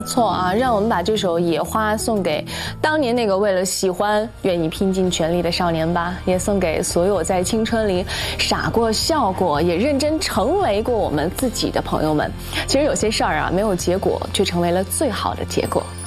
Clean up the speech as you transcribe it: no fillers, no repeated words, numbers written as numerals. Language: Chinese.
错啊，让我们把这首《野花》送给当年那个为了喜欢愿意拼尽全力的少年吧，也送给所有在青春里傻过、笑过，也认真成为过我们自己的朋友们。其实有些事儿啊，没有结果，却成为了最好的结果。